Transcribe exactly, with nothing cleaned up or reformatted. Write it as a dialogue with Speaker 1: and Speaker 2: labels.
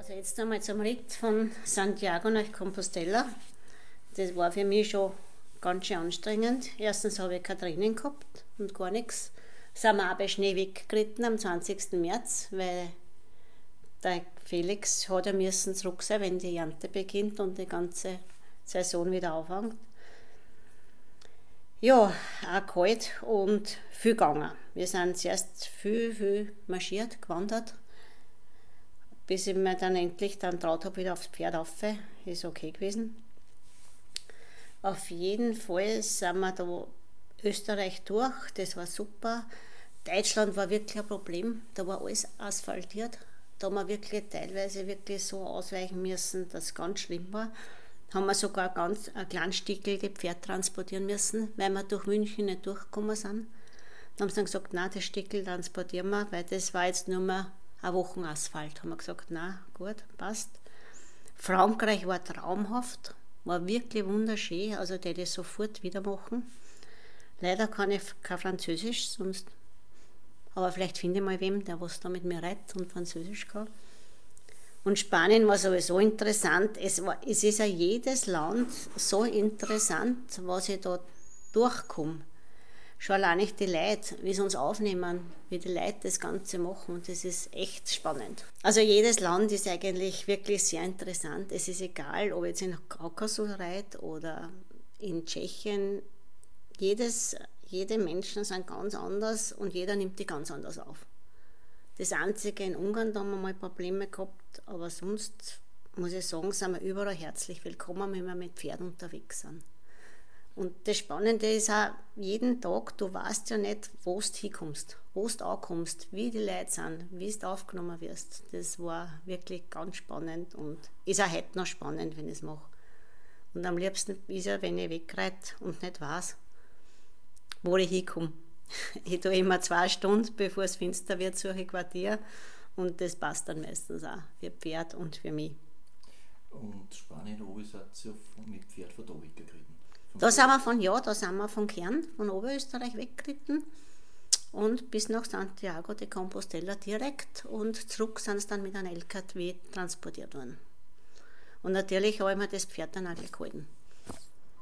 Speaker 1: Also jetzt einmal zum Ritt von Santiago nach Compostela. Das war für mich schon ganz schön anstrengend. Erstens habe ich kein Training gehabt und gar nichts. Sind wir auch bei Schnee weggeritten am zwanzigsten März, weil der Felix hat ja müssen zurück sein, wenn die Ernte beginnt und die ganze Saison wieder anfängt. Ja, auch kalt und viel gegangen. Wir sind zuerst viel, viel marschiert, gewandert, bis ich mir dann endlich dann traut habe, wieder aufs Pferd rauf. Ist okay gewesen. Auf jeden Fall sind wir da Österreich durch, das war super. Deutschland war wirklich ein Problem, da war alles asphaltiert. Da haben wir wirklich teilweise wirklich so ausweichen müssen, dass es ganz schlimm war. Haben wir sogar ganz ein kleines Stückchen Pferd transportieren müssen, weil wir durch München nicht durchgekommen sind. Dann haben sie dann gesagt, nein, das Stückchen transportieren wir, weil das war jetzt nur mehr eine Woche Asphalt. Haben wir gesagt, nein, gut, passt. Frankreich war traumhaft, war wirklich wunderschön, also die das sofort wieder machen. Leider kann ich kein Französisch, sonst, aber vielleicht finde ich mal wem, der was da mit mir reitet und Französisch kann. Und Spanien war sowieso interessant. Es, war, es ist ja jedes Land so interessant, was ich da durchkomme. Schon allein nicht die Leute, wie sie uns aufnehmen, wie die Leute das Ganze machen. Das ist echt spannend. Also jedes Land ist eigentlich wirklich sehr interessant. Es ist egal, ob jetzt in Kaukasus reite oder in Tschechien. Jedes, jede Menschen sind ganz anders und jeder nimmt die ganz anders auf. Das Einzige in Ungarn, da haben wir mal Probleme gehabt, aber sonst muss ich sagen, sind wir überall herzlich willkommen, wenn wir mit Pferden unterwegs sind. Und das Spannende ist auch, jeden Tag, du weißt ja nicht, wo du hinkommst, wo du ankommst, wie die Leute sind, wie du aufgenommen wirst. Das war wirklich ganz spannend und ist auch heute noch spannend, wenn ich es mache. Und am liebsten ist ja, wenn ich wegreite und nicht weiß, wo ich hinkomme. Ich tue immer zwei Stunden, bevor es finster wird, suche ich Quartier und das passt dann meistens auch für Pferd und für mich.
Speaker 2: Und Spanien, oben seid ihr mit Pferd von da weggeritten?
Speaker 1: Da sind wir von, ja, da sind wir von Kern, von Oberösterreich weggeritten und bis nach Santiago de Compostela direkt und zurück sind sie dann mit einem L K W transportiert worden. Und natürlich habe ich mir das Pferd dann auch gleich gehalten.